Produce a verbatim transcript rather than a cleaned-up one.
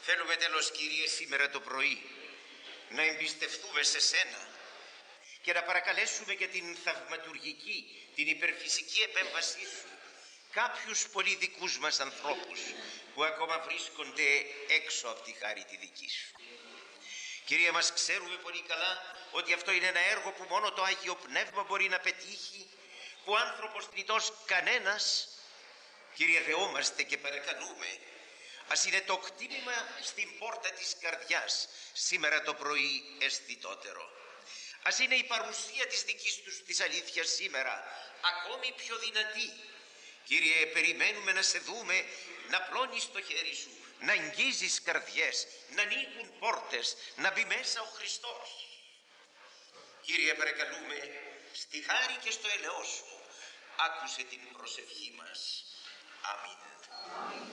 Θέλουμε τέλος, Κύριε, σήμερα το πρωί να εμπιστευτούμε σε Σένα και να παρακαλέσουμε για την θαυματουργική, την υπερφυσική επέμβασή Σου κάποιους πολύ δικούς μας ανθρώπους που ακόμα βρίσκονται έξω από τη χάρη τη δική Σου. Κύριε μας, ξέρουμε πολύ καλά ότι αυτό είναι ένα έργο που μόνο το Άγιο Πνεύμα μπορεί να πετύχει, που άνθρωπος θνητός κανένας. Κύριε, δεόμαστε και παρακαλούμε, ας είναι το κτίμημα στην πόρτα της καρδιάς σήμερα το πρωί αισθητότερο. Ας είναι η παρουσία της δικής τους της αλήθειας σήμερα ακόμη πιο δυνατή. Κύριε, περιμένουμε να σε δούμε, να πλώνεις το χέρι Σου, να αγγίζεις καρδιές, να ανοίγουν πόρτες, να μπει μέσα ο Χριστός. Κύριε, παρακαλούμε, στη χάρη και στο ελαιό Σου, άκουσε την προσευχή μας. Αμήν.